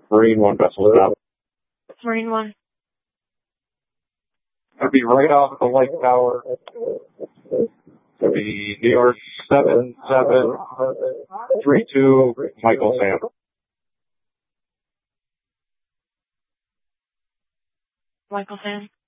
Marine 1 vessel stop. Marine 1. I'd be right off the light tower. It'd be New York 7732, Michael Sam. Michael Sam.